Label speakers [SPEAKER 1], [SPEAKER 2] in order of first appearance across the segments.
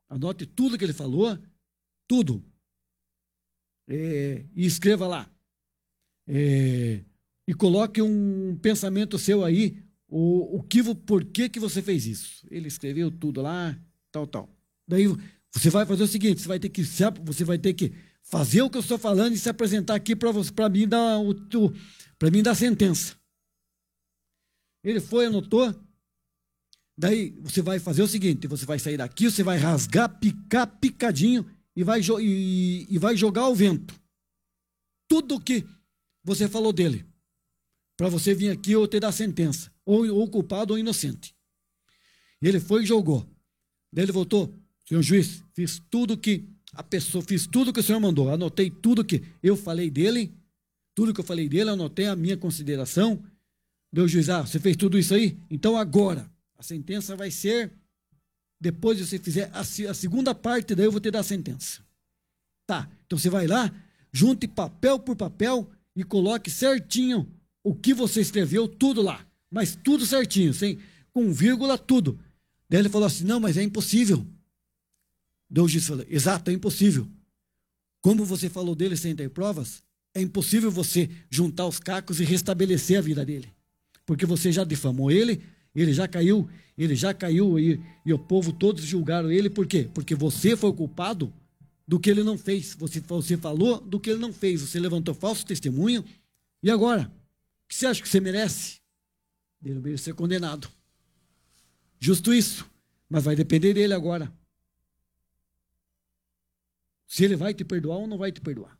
[SPEAKER 1] Anote tudo que ele falou, tudo. E escreva lá. E coloque um pensamento seu aí, por que você fez isso. Ele escreveu tudo lá, tal. Daí você vai fazer o seguinte, você vai ter que fazer o que eu estou falando e se apresentar aqui para mim dar sentença. Ele foi, anotou. Daí você vai fazer o seguinte, você vai sair daqui, você vai rasgar, picar, picadinho e vai jogar ao vento tudo que você falou dele, para você vir aqui ou te dar sentença, ou culpado ou inocente. E ele foi e jogou. Daí ele voltou, senhor juiz, fiz tudo que o senhor mandou, anotei tudo que eu falei dele, anotei a minha consideração. Deu o juiz, você fez tudo isso aí? Então agora, a sentença vai ser, depois de você fizer a segunda parte, daí eu vou te dar a sentença. Tá, então você vai lá, junte papel por papel e coloque certinho o que você escreveu, tudo lá. Mas tudo certinho, com vírgula, tudo. Daí ele falou assim, não, mas é impossível. Daí o juiz falou, exato, é impossível. Como você falou dele sem ter provas, é impossível você juntar os cacos e restabelecer a vida dele. Porque você já difamou ele já caiu e o povo todos julgaram ele. Por quê? Porque você foi o culpado do que ele não fez. Você falou do que ele não fez. Você levantou falso testemunho. E agora? O que você acha que você merece? Ele merece ser condenado. Justo isso. Mas vai depender dele agora. Se ele vai te perdoar ou não vai te perdoar.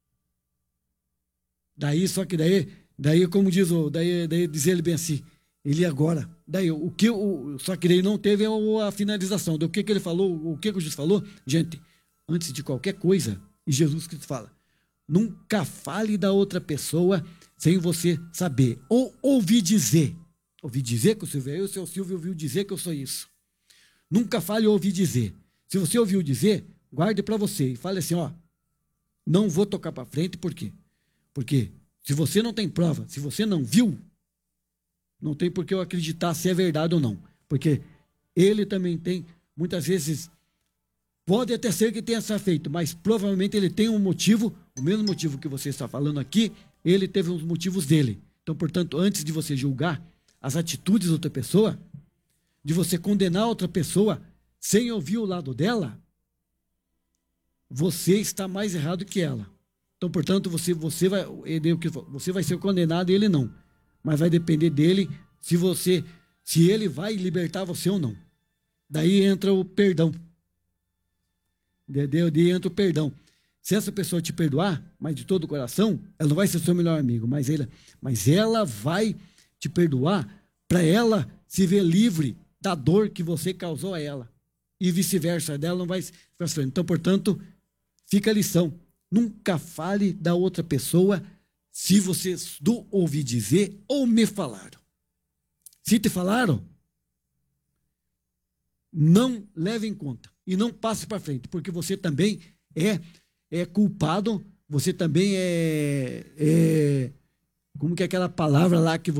[SPEAKER 1] Daí, como diz daí diz ele bem assim, ele agora, só que daí não teve a finalização, do que ele falou, o que o juiz falou, gente, antes de qualquer coisa, e Jesus Cristo fala, nunca fale da outra pessoa sem você saber, ou ouvir dizer que o Silvio é eu, o seu Silvio ouviu dizer que eu sou isso. Nunca fale ou ouvir dizer. Se você ouviu dizer, guarde para você e fale assim, não vou tocar para frente, por quê? Porque se você não tem prova, se você não viu, não tem por que eu acreditar se é verdade ou não. Porque ele também tem, muitas vezes, pode até ser que tenha sido feito, mas provavelmente ele tem um motivo, o mesmo motivo que você está falando aqui, ele teve os motivos dele. Então, portanto, antes de você julgar as atitudes da outra pessoa, de você condenar outra pessoa sem ouvir o lado dela, você está mais errado que ela. Então, portanto, você vai ser condenado e ele não. Mas vai depender dele se ele vai libertar você ou não. Daí entra o perdão. Daí entra o perdão. Se essa pessoa te perdoar, mas de todo o coração, ela não vai ser seu melhor amigo, mas ela vai te perdoar para ela se ver livre da dor que você causou a ela. E vice-versa, dela não vai ficar sofrendo. Então, portanto, fica a lição. Nunca fale da outra pessoa se você ouvir dizer ou me falaram. Se te falaram, não leve em conta e não passe para frente, porque você também é culpado, você também como que é aquela palavra lá que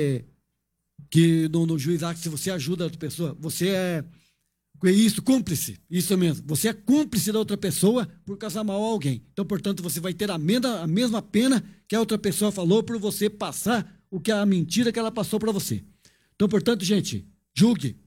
[SPEAKER 1] no juiz lá, que se você ajuda a outra pessoa, você é isso, cúmplice, isso mesmo. Você é cúmplice da outra pessoa por causar mal a alguém. Então, portanto, você vai ter a mesma pena que a outra pessoa falou por você passar a mentira que ela passou para você. Então, portanto, gente, julgue.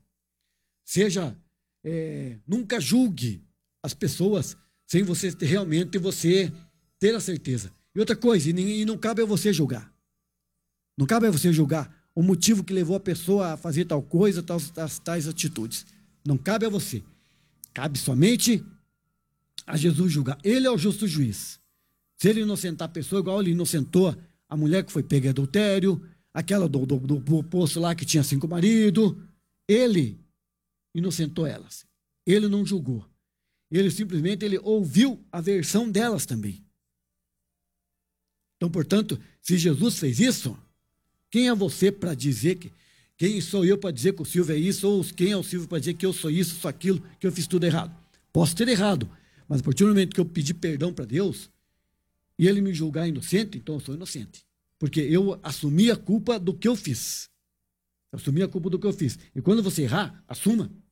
[SPEAKER 1] Nunca julgue as pessoas sem você realmente ter a certeza. E outra coisa, e não cabe a você julgar. Não cabe a você julgar o motivo que levou a pessoa a fazer tal coisa, tais atitudes. Não cabe a você. Cabe somente a Jesus julgar. Ele é o justo juiz. Se ele inocentar a pessoa, igual ele inocentou a mulher que foi pega em adultério, aquela do poço lá que tinha 5 maridos, ele inocentou elas. Ele não julgou. Ele simplesmente ouviu a versão delas também. Então, portanto, se Jesus fez isso, quem é você para dizer que... Quem sou eu para dizer que o Silvio é isso? Ou quem é o Silvio para dizer que eu sou isso, sou aquilo, que eu fiz tudo errado? Posso ter errado, mas a partir do momento que eu pedi perdão para Deus e ele me julgar inocente, então eu sou inocente. Porque eu assumi a culpa do que eu fiz. Assumi a culpa do que eu fiz. E quando você errar, assuma.